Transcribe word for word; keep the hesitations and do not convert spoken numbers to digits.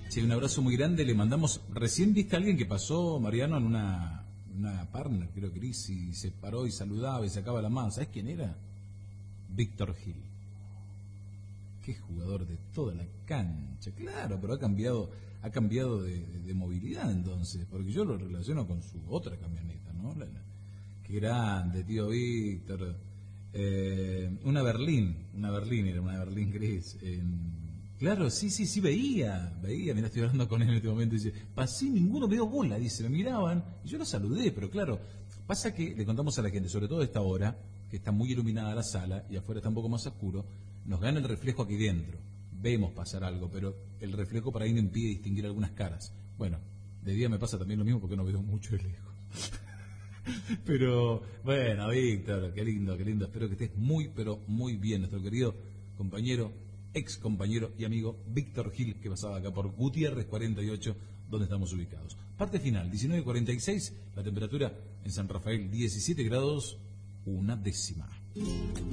Sí, un abrazo muy grande, le mandamos, recién viste a alguien que pasó, Mariano, en una, una partner, creo que Cris, y se paró y saludaba y sacaba la mano. ¿Sabes quién era? Víctor Gil. Qué jugador de toda la cancha, claro, pero ha cambiado, ha cambiado de, de, de movilidad entonces, porque yo lo relaciono con su otra camioneta, ¿no? La, la, qué grande, tío Víctor. Eh, una Berlín, una Berlín, era una Berlín gris. En, claro, sí, sí, sí, veía, veía, mira, estoy hablando con él en este momento, y dice, pasé, ninguno me dio bola, dice, me miraban, y yo lo saludé, pero claro, pasa que le contamos a la gente, sobre todo a esta hora, que está muy iluminada la sala, y afuera está un poco más oscuro, nos gana el reflejo aquí dentro, vemos pasar algo, pero el reflejo por ahí no impide distinguir algunas caras. Bueno, de día me pasa también lo mismo porque no veo mucho de lejos. Pero, bueno, Víctor, qué lindo, qué lindo. Espero que estés muy, pero muy bien. Nuestro querido compañero, ex compañero y amigo Víctor Gil, que pasaba acá por Gutiérrez cuarenta y ocho, donde estamos ubicados. Parte final, diecinueve cuarenta y seis, la temperatura en San Rafael, diecisiete grados, una décima.